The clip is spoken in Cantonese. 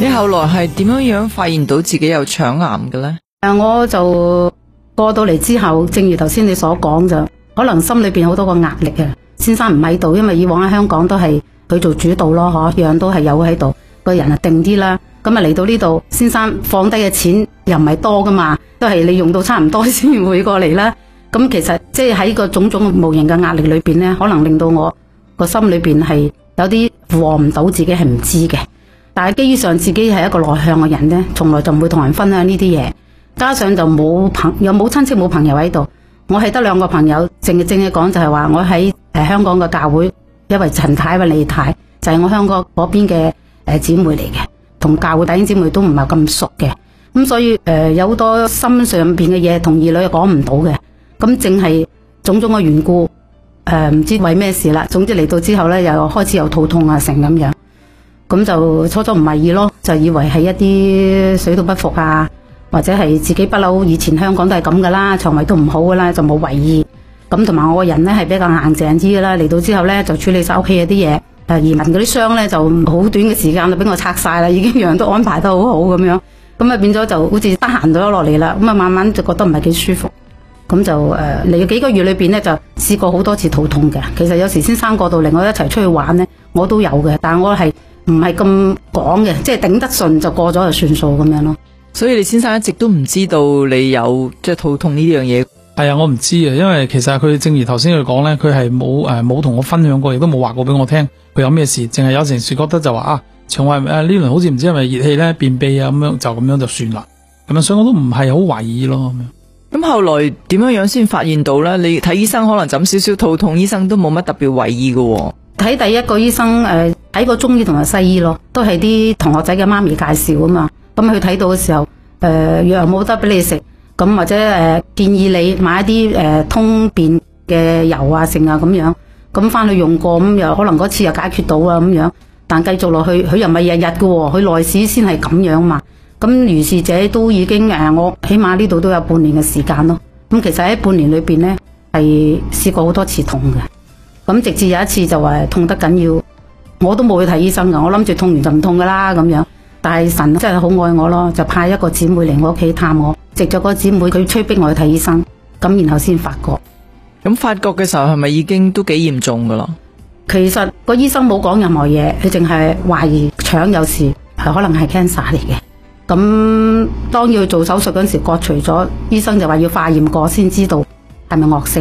你後來係點樣發現到自己有腸癌嘅呢？ 我就過到嚟之後，正如頭先你所講，就可能心裏邊好多個壓力啊。先生唔喺度，因為以往喺香港都係佢做主導咯，樣都係有喺度，個人定啲啦。咁嚟到呢度，先生放低嘅錢又唔係多噶嘛，都係你用到差唔多先會過嚟啦。咁其實即係喺個種種無形嘅壓力裏邊呢，可能令到我個心裏邊係有啲負荷唔到，自己係唔知嘅。但係基於上自己係一個內向嘅人呢，從來就唔會同人分享呢啲嘢。加上就冇又冇親戚冇朋友喺度，我係得兩個朋友，正嘅講就係話我喺香港嘅教會，因為陳太或李太就係我香港嗰邊嘅姊妹嚟嘅，同教會弟兄姊妹都唔係咁熟嘅，咁所以有好多心上邊嘅嘢同兒女講唔到嘅，咁正係種種嘅緣故，唔知為咩事啦。總之嚟到之後呢，又開始有肚痛啊成咁樣，咁就初初唔係意咯，就以為係一啲水土不服啊，或者係自己不嬲以前香港都係咁噶啦，腸胃都唔好噶啦，就冇為意。咁同埋我個人呢係比較硬淨啲噶啦，嚟到之後呢，就處理晒屋企嘅啲嘢，移民嗰啲傷呢，就好短嘅時間就俾我拆晒啦，已經樣都安排得好好咁樣，咁變咗就好似得閒咗落嚟啦，咁慢慢就覺得唔係幾舒服，咁就嚟幾個月裏邊呢，就試過好多次肚痛嘅。其實有時先生過到嚟我一齊出去玩呢，我都有嘅，但我係唔係咁講嘅，即係頂得順就過咗就算數咁樣咯。 所以你先生一直都唔知道你有即係肚痛呢樣嘢？ 係啊，我唔知啊，因為其實佢正如頭先佢講咧，佢係冇同我分享過，亦都冇話過俾我聽佢有咩事，淨係有陣時覺得就話腸胃呢輪好似唔知係咪熱氣咧便秘啊咁樣，就咁樣就算啦，咁樣所以我都唔係好懷疑咯咁樣。 咁後來點樣先發現到咧？你睇醫生可能就咁少少肚痛，醫生都冇乜特別為意嘅。 睇第一個醫生睇過中醫同埋西醫咯，都係啲同學仔嘅媽咪介紹啊嘛。咁佢睇到嘅時候，藥又冇得俾你食，咁或者建議你買一啲通便嘅油啊剩啊咁樣，咁翻去用過，咁又可能嗰次又解決到啊咁樣，但繼續落去佢又唔係日日嘅，佢內視先係咁樣嘛。咁如是者都已經我起碼呢度都有半年嘅時間咯。咁其實喺半年裏邊呢，係試過好多次痛嘅，咁直至有一次就話痛得緊要，我都冇去睇醫生噶，我諗住痛完就唔痛噶啦咁樣。但係神真係好愛我咯，就派一個姊妹嚟我屋企探我，藉咗個姊妹佢催逼我去睇醫生，咁然後先發覺。 咁發覺嘅時候係咪已經都幾嚴重噶啦？ 其實個醫生冇講任何嘢，佢淨係懷疑腸有事，可能係 cancer 嚟嘅。咁當要做手術嗰陣時割除咗，醫生就話要化驗過先知道係咪惡性。